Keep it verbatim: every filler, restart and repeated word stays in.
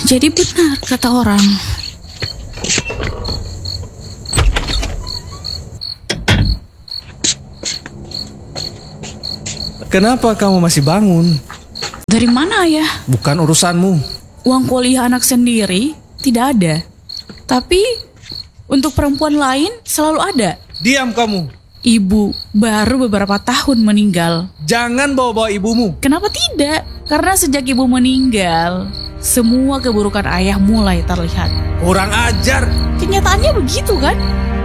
Jadi benar kata orang. Kenapa kamu masih bangun? Dari mana ya? Bukan urusanmu. Uang kuliah anak sendiri tidak ada. Tapi untuk perempuan lain selalu ada. Diam kamu. Ibu baru beberapa tahun meninggal. Jangan bawa-bawa ibumu. Kenapa tidak? Karena sejak ibu meninggal, semua keburukan ayah mulai terlihat. Kurang ajar. Kenyataannya begitu kan?